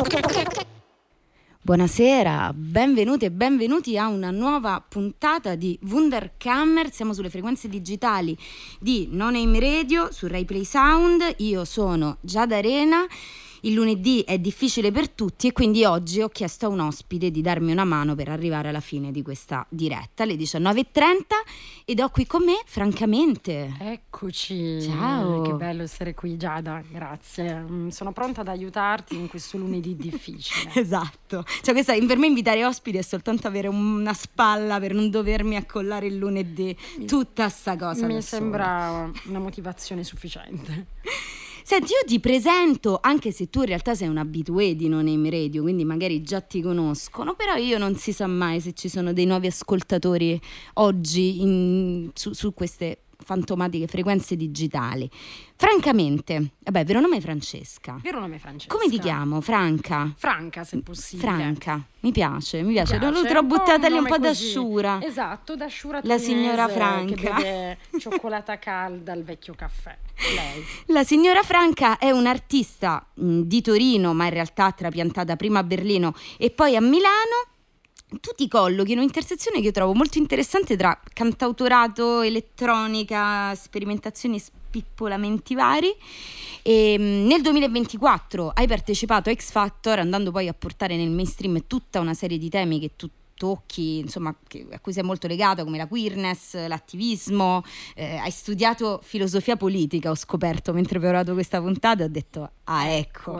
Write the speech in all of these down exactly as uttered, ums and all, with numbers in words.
Buonasera, benvenuti e benvenuti a una nuova puntata di Wunderkammer. Siamo sulle frequenze digitali di No Name Radio su Rai Play Sound. Io sono Giada Arena. Il lunedì è difficile per tutti e quindi oggi ho chiesto a un ospite di darmi una mano per arrivare alla fine di questa diretta alle diciannove e trenta ed ho qui con me Francamente. Eccoci. Ciao. Che bello essere qui, Giada, grazie. Sono pronta ad aiutarti in questo lunedì difficile. Esatto, cioè questa, per me invitare ospiti è soltanto avere una spalla per non dovermi accollare il lunedì, tutta sta cosa. Mi sembra una motivazione sufficiente. Senti, io ti presento, anche se tu in realtà sei un habitué di No Name Radio, quindi magari già ti conoscono, però io non si sa mai se ci sono dei nuovi ascoltatori oggi in, su, su queste fantomatiche frequenze digitali. Francamente, vabbè, vero nome è Francesca. Vero nome è Francesca. Come ti chiamo? Franca? Franca, se possibile. Franca, mi piace, mi piace. Mi piace. Te l'ho buttata lì un po' così. da sciura. Esatto, da sciura La signora Franca. che beve cioccolata calda al vecchio caffè. Lei. La signora Franca è un'artista mh, di Torino, ma in realtà trapiantata prima a Berlino e poi a Milano. Tu ti collochi in un'intersezione che io trovo molto interessante tra cantautorato, elettronica, sperimentazioni, spippolamenti vari. E nel duemilaventiquattro hai partecipato a X Factor, andando poi a portare nel mainstream tutta una serie di temi che tu tocchi, insomma, che, a cui sei molto legato, come la queerness, l'attivismo. Eh, hai studiato filosofia politica, ho scoperto mentre ho preparato questa puntata, ho detto ah, ecco,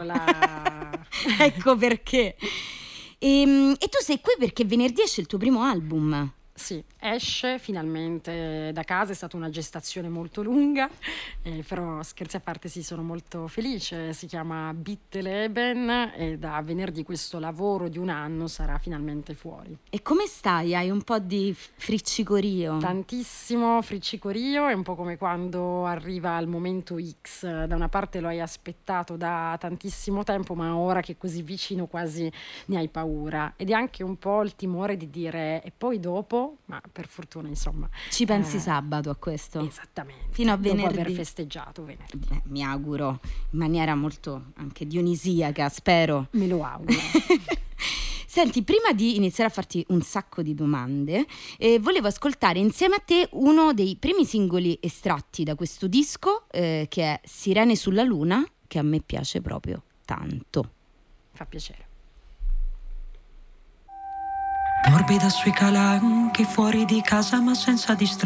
ecco perché. E, e tu sei qui perché venerdì esce il tuo primo album. Sì, esce finalmente da casa, è stata una gestazione molto lunga, eh, però scherzi a parte sì, sono molto felice, si chiama Bitte Leben e da venerdì questo lavoro di un anno sarà finalmente fuori. E come stai? Hai un po' di friccicorio? Tantissimo friccicorio, è un po' come quando arriva il momento X, da una parte lo hai aspettato da tantissimo tempo, ma ora che è così vicino quasi ne hai paura, ed è anche un po' il timore di dire e poi dopo. Ma per fortuna, insomma, ci pensi eh, sabato a questo? Esattamente. Fino a venerdì. Dopo aver festeggiato venerdì. Beh, mi auguro in maniera molto anche dionisiaca, spero. Me lo auguro. Senti, prima di iniziare a farti un sacco di domande, eh, volevo ascoltare insieme a te uno dei primi singoli estratti da questo disco, eh, che è Sirene sulla Luna, che a me piace proprio tanto. Fa piacere. Morbida sui calanchi, fuori di casa ma senza distrarre.